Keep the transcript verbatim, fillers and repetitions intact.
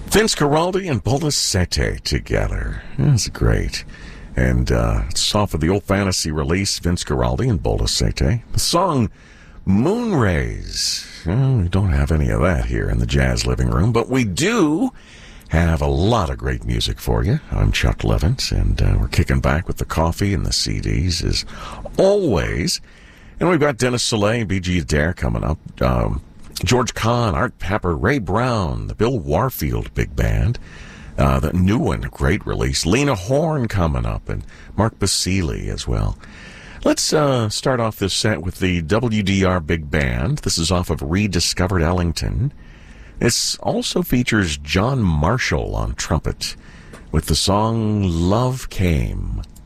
Vince Guaraldi and Bola Sete together. That's great. And uh, it's off of the old fantasy release, Vince Guaraldi and Bola Sete. The song Moonrays. Well, we don't have any of that here in the Jazz Living Room, but we do have a lot of great music for you. I'm Chuck Levins, and uh, we're kicking back with the coffee and the C Ds as always. And we've got Dennis Soleil and B G Adair coming up. Um, George Kahn, Art Pepper, Ray Brown, the Bill Warfield Big Band. Uh, the new one, great release. Lena Horne coming up, and Mark Basili as well. Let's uh, start off this set with the W D R Big Band. This is off of Rediscovered Ellington. This also features John Marshall on trumpet with the song Love Came.